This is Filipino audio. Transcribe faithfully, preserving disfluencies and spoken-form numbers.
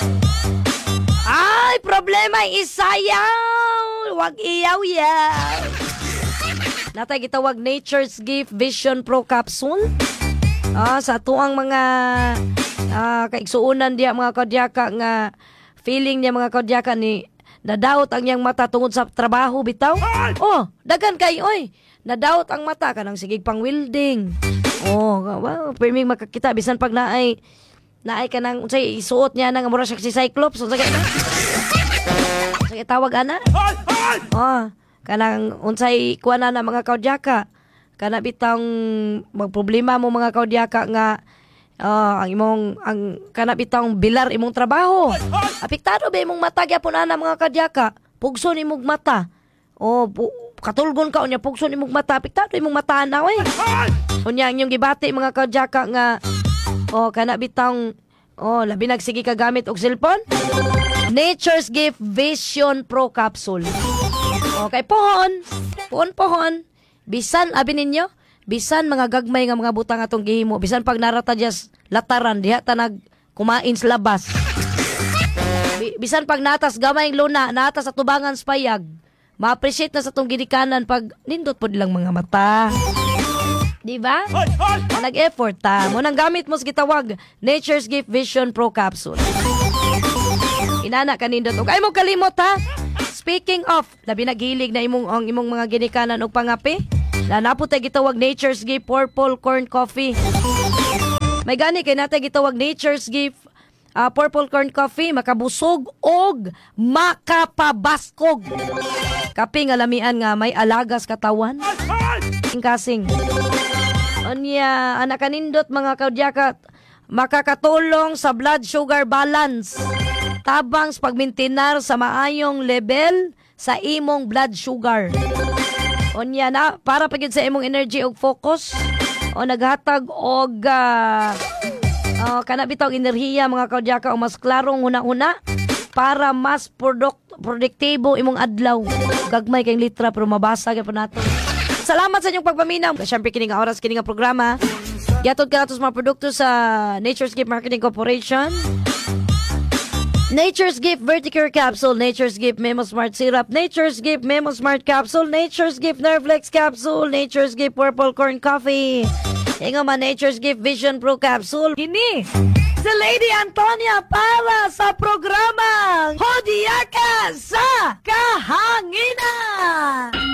Ay, problema isayaw. Wag iyaw-yaw. Natay gitawag Nature's Gift Vision Pro Capsule. Ah, sa tuang mga ah, kaigsuunan diya mga kaudyaka nga feeling niya mga kaudyaka ni nadaot ang iyang mata tungod sa trabaho bitaw. Oh, dagan kay oy. Nadaot ang mata kanang sigig pang welding. Oh, wow, pwedeng makakita bisan pag naay naay ka nang unsay isuot niya nang mura siya si Cyclops unsa kay na? Sige tawag ana? Oh, kanang unsay kuana na mga kaudyaka. Kana bitang magproblema mo mga kaudyaka nga uh, ang imong ang kana bitang bilar imong trabaho. Apektado ba imong mata gyapon ana mga kaudyaka? Pugson imong mata. Oh, pu- katulgon ka unya pugson imong mata, apektado imong mata na oy. Unya ang inyong gibati mga kaudyaka nga oh kana bitang oh labi nagsige ka gamit og cellphone. Nature's Gift Vision Pro Capsule. Okay, pohon. Pohon pohon. Bisan abi ninyo, bisan mga gagmay nga mga butang atong gihimo, bisan pag narata just lataran diha ta nag kumain sa labas. Bisan pag natas gamay ang luna, natas sa tubangan sa payag. Ma-appreciate na sa tong ginikanan pag nindot pod lang mga mata. Di ba? Nag-effort ta. Mo nang gamit mo sa gitawag Nature's Gift Vision Pro Capsule. Inana kanindot og ay mo kalimot ha. Speaking of, labi naghilig na imong ang imong mga ginikanan og pangapi. Na napud tay gitawag Nature's Gift Purple Corn Coffee. May gani kay natay gitawag Nature's Gift uh, Purple Corn Coffee, makabusog og makapabaskog. Kape nga lamian nga may alagas katawan. Kasing. Onya, anak kanindot mga kaudyaka, makakatulong sa blood sugar balance. Tabang sa pagmintinar sa maayong level sa imong blood sugar. Onya na, para pagid sa imong energy ug focus. O naghatag og uh, uh, kanabitaw enerhiya mga kaudyaka o mas klarong una-una para mas product, produktibo imong adlaw. Gagmay kayong litra pero mabasa gyud pa nato. Salamat sa inyong pagpaminaw. Siyempre kini nga oras kini nga programa. Yatod ka nato sa mga produkto sa Nature's Gift Marketing Corporation. Nature's Gift Verticure Capsule, Nature's Gift Memo Smart Syrup, Nature's Gift Memo Smart Capsule, Nature's Gift Nervlex Capsule, Nature's Gift Purple Corn Coffee. Ingo man Nature's Gift Vision Pro Capsule. Kini si Lady Antonia para sa programang Hodiaka sa Kahanginan.